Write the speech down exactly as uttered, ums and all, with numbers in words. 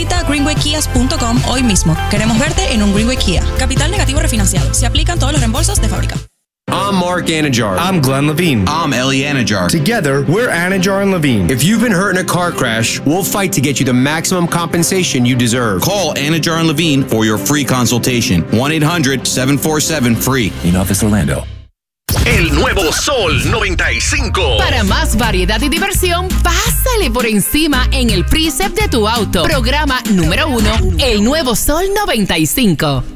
Visita greenway kias punto com hoy mismo. Queremos verte en un Greenway Kia. Capital negativo refinanciado. Se aplican todos los reembolsos de fábrica. I'm Mark Anajar. I'm Glenn Levine. I'm Ellie Anajar. Together, we're Anajar and Levine. If you've been hurt in a car crash, we'll fight to get you the maximum compensation you deserve. Call Anajar and Levine for your free consultation. one eight hundred seven four seven free. In Office Orlando. El nuevo Sol noventa y cinco. Para más variedad y diversión, pásale por encima en el Precept de tu auto. Programa número uno, El nuevo Sol noventa y cinco.